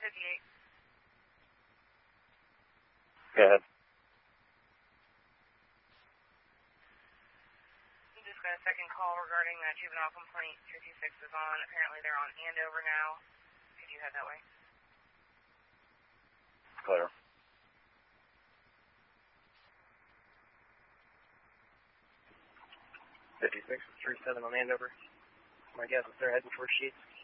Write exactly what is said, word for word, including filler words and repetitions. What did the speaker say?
fifty-eight. Go ahead. You just got a second call regarding that juvenile complaint. two two six is on. Apparently they're on Andover now. Could you head that way? Clear. fifty-six, three seven on Andover. My guess is they're heading for Sheets.